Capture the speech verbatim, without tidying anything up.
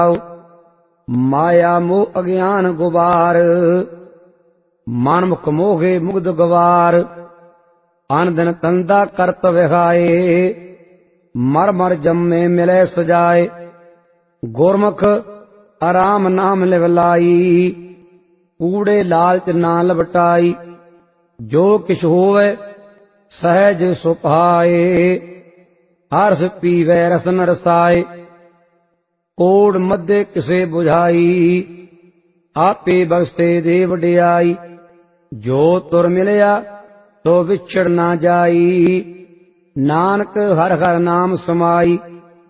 माया मोह अज्ञान गुबार, मनमुख मोहे मुग्ध गवार। अन दिन तंदा करत विहाए, मर मर जम्मे मिले सजाए। गुरमुख आराम नाम लिवलाई, कूड़े लालच ना लपटाई। जो किछ होवे सहज सुभाए, हर्ष पीवै रसन रसाए। कोड़ मध्य किसे बुझाई, आपे बख्शे दे वडियाई। जो तुर मिलया तो विछड़ ना जाई, नानक हर हर नाम समाई।